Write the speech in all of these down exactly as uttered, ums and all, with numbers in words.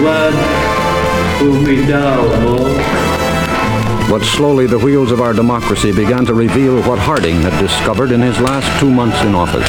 blood, pull me down, boy. But slowly the wheels of our democracy began to reveal what Harding had discovered in his last two months in office.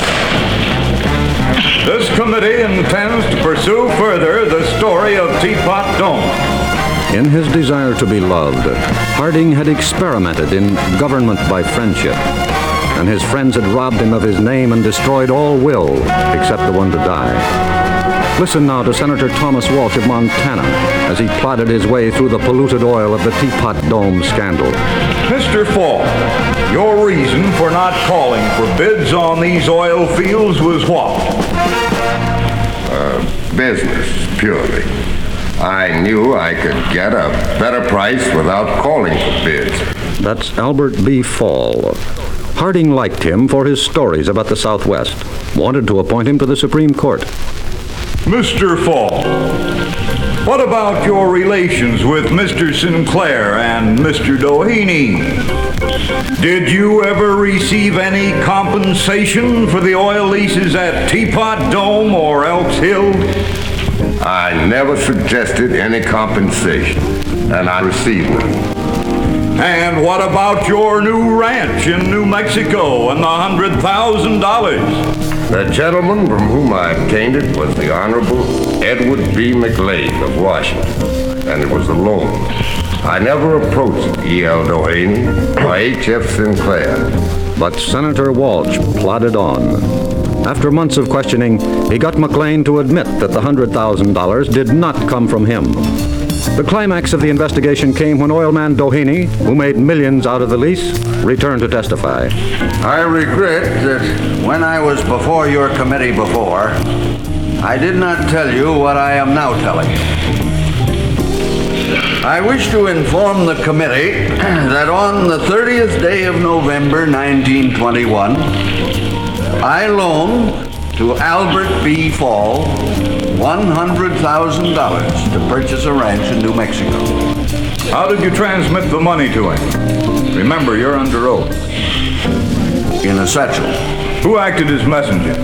This committee intends to pursue further the story of Teapot Dome. In his desire to be loved, Harding had experimented in government by friendship, and his friends had robbed him of his name and destroyed all will except the one to die. Listen now to Senator Thomas Walsh of Montana as he plodded his way through the polluted oil of the Teapot Dome scandal. Mister Fall, your reason for not calling for bids on these oil fields was what? Uh, business, purely. I knew I could get a better price without calling for bids. That's Albert B. Fall. Harding liked him for his stories about the Southwest, wanted to appoint him to the Supreme Court. Mister Fall, what about your relations with Mister Sinclair and Mister Doheny? Did you ever receive any compensation for the oil leases at Teapot Dome or Elks Hill? I never suggested any compensation, and I received none. And what about your new ranch in New Mexico and the hundred thousand dollars? The gentleman from whom I obtained it was the Honorable Edward B. McLean of Washington, and it was a loan. I never approached E L. Doheny or H F. Sinclair. But Senator Walsh plodded on. After months of questioning, he got McLean to admit that the one hundred thousand dollars did not come from him. The climax of the investigation came when oilman Doheny, who made millions out of the lease, returned to testify. I regret that when I was before your committee before, I did not tell you what I am now telling you. I wish to inform the committee that on the thirtieth day of November nineteen twenty-one, I loaned to Albert B. Fall one hundred thousand dollars to purchase a ranch in New Mexico. How did you transmit the money to him? Remember, you're under oath. In a satchel. Who acted as messenger?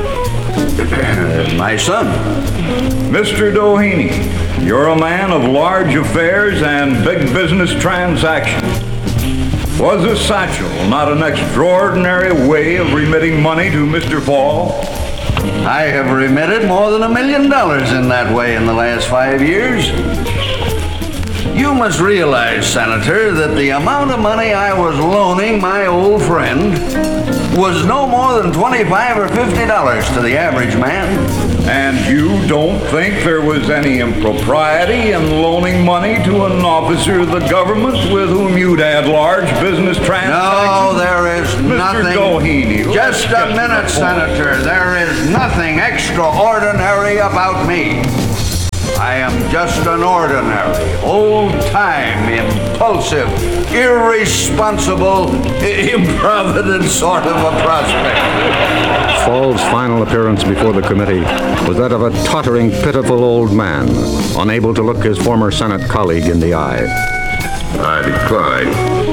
My son. Mister Doheny, you're a man of large affairs and big business transactions. Was a satchel not an extraordinary way of remitting money to Mister Fall? I have remitted more than a million dollars in that way in the last five years. You must realize, Senator, that the amount of money I was loaning my old friend was no more than twenty-five or fifty dollars to the average man. And you don't think there was any impropriety in loaning money to an officer of the government with whom you'd had large business transactions? No, there is nothing. Mister Doheny, just a minute, Senator. There is nothing extraordinary about me. I am just an ordinary, old-time, impulsive, irresponsible, improvident sort of a prospect. Fall's final appearance before the committee was that of a tottering, pitiful old man, unable to look his former Senate colleague in the eye. I declined,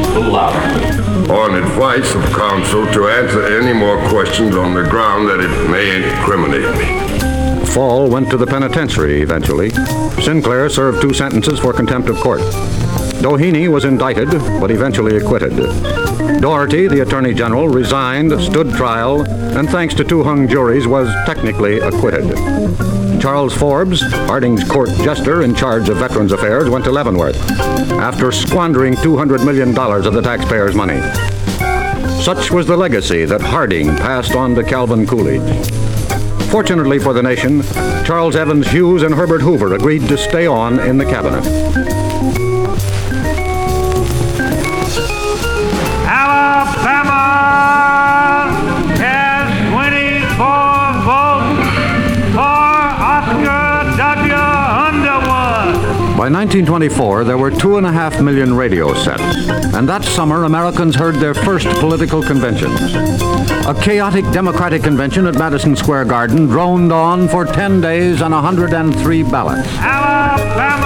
on advice of counsel, to answer any more questions on the ground that it may incriminate me. Fall went to the penitentiary eventually. Sinclair served two sentences for contempt of court. Doheny was indicted, but eventually acquitted. Doherty, the Attorney General, resigned, stood trial, and thanks to two hung juries, was technically acquitted. Charles Forbes, Harding's court jester in charge of Veterans Affairs, went to Leavenworth after squandering two hundred million dollars of the taxpayers' money. Such was the legacy that Harding passed on to Calvin Coolidge. Fortunately for the nation, Charles Evans Hughes and Herbert Hoover agreed to stay on in the cabinet. Alabama has twenty-four votes for Oscar W. Underwood. By nineteen twenty-four, there were two and a half million radio sets, and that summer, Americans heard their first political conventions. A chaotic Democratic convention at Madison Square Garden droned on for ten days on one hundred three ballots. Alabama!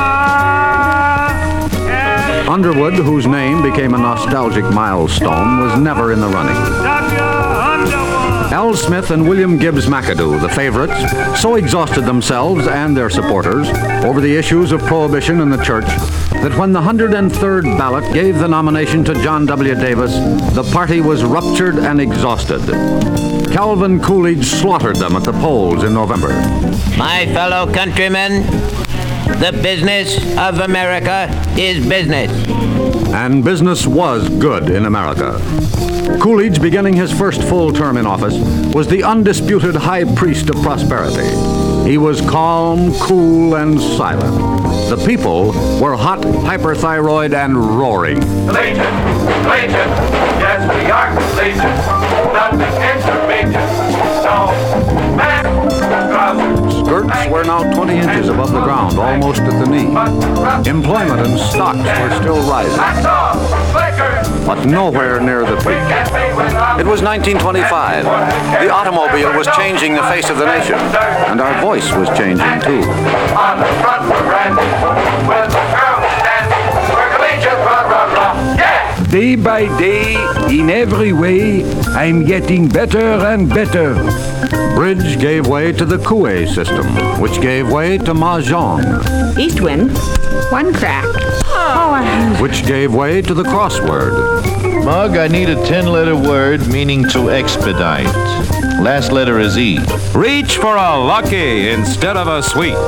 Underwood, whose name became a nostalgic milestone, was never in the running. W. Underwood! Al Smith and William Gibbs McAdoo, the favorites, so exhausted themselves and their supporters over the issues of prohibition in the church that when the one hundred third ballot gave the nomination to John W. Davis, the party was ruptured and exhausted. Calvin Coolidge slaughtered them at the polls in November. My fellow countrymen, the business of America is business. And business was good in America. Coolidge, beginning his first full term in office, was the undisputed high priest of prosperity. He was calm, cool, and silent. The people were hot, hyperthyroid, and roaring. Legion, Legion, yes, we are Legion. Nothing intermediate. No, man, Skirts were now twenty inches above the ground, almost at the knee. Employment and stocks were still rising, but nowhere near the peak. It was nineteen twenty-five. The automobile was changing the face of the nation, and our voice was changing too. On the front we're randy, with the girl standing, we're collegiate, rah, rah, rah, yeah! Day by day, in every way, I'm getting better and better. Bridge gave way to the Coué system, which gave way to Mahjong. East wind, one crack. Oh, I... Which gave way to the crossword. Mug, I need a ten-letter word meaning to expedite. Last letter is E. Reach for a lucky instead of a sweet.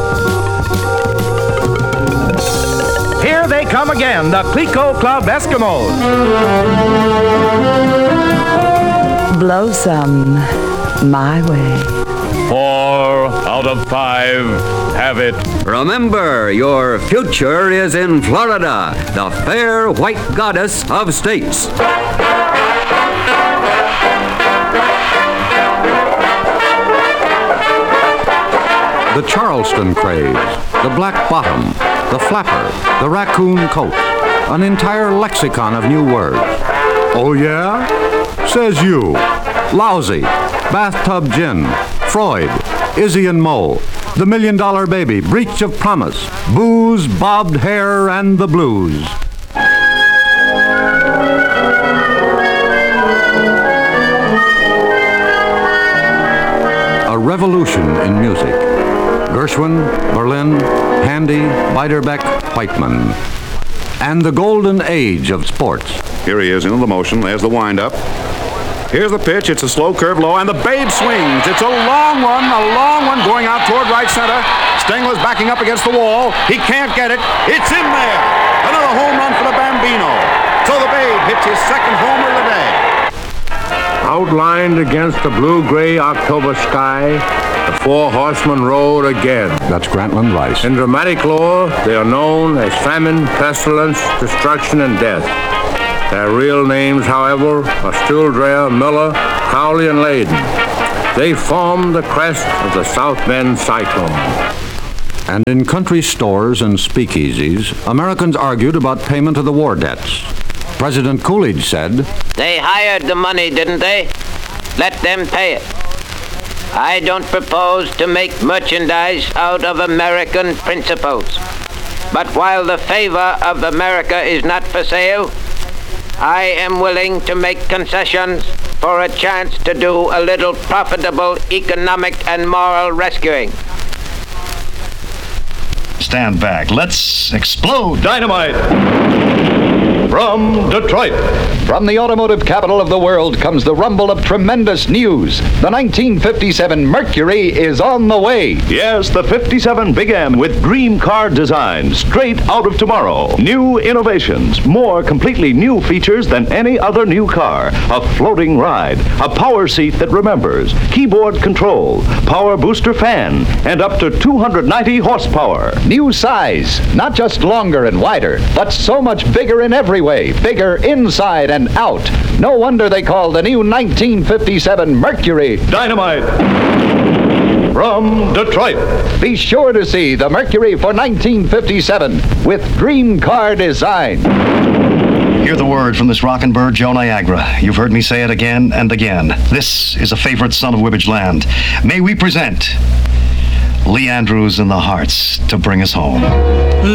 Here they come again, the Clico Club Eskimos. Blow some my way. Four out of five have it. Remember, your future is in Florida, the fair white goddess of states. The Charleston craze, the black bottom, the flapper, the raccoon coat, an entire lexicon of new words. Oh yeah? Says you. Lousy, bathtub gin, Freud, Izzy and Mo, the million dollar baby, breach of promise, booze, bobbed hair, and the blues. A revolution in music. Gershwin, Berlin, Handy, Beiderbecke, Whiteman. And the golden age of sports. Here he is into the motion. There's the wind-up. Here's the pitch. It's a slow curve low, and the babe swings. It's a long one, a long one going out toward right center. Stengler's backing up against the wall. He can't get it. It's in there. Another home run for the Bambino. So the babe hits his second homer of the day. Outlined against the blue-gray October sky, the four horsemen rode again. That's Grantland Rice. In dramatic lore, they are known as famine, pestilence, destruction, and death. Their real names, however, are Stühldreher, Miller, Cowley, and Layden. They form the crest of the South Bend Cyclone. And in country stores and speakeasies, Americans argued about payment of the war debts. President Coolidge said, They hired the money, didn't they? Let them pay it. I don't propose to make merchandise out of American principles. But while the favor of America is not for sale, I am willing to make concessions for a chance to do a little profitable economic and moral rescuing. Stand back. Let's explode. Dynamite! From Detroit. From the automotive capital of the world comes the rumble of tremendous news. The nineteen fifty-seven Mercury is on the way. Yes, the fifty-seven Big M with dream car design, straight out of tomorrow. New innovations, more completely new features than any other new car. A floating ride, a power seat that remembers, keyboard control, power booster fan, and up to two hundred ninety horsepower. New size, not just longer and wider, but so much bigger in every way. Bigger inside and out. No wonder they call the new nineteen fifty-seven Mercury Dynamite. From Detroit. Be sure to see the Mercury for nineteen fifty-seven with dream car design. Hear the word from this rockin' bird, Joe Niagara. You've heard me say it again and again. This is a favorite son of Wibbage Land. May we present Lee Andrews and the Hearts to bring us home.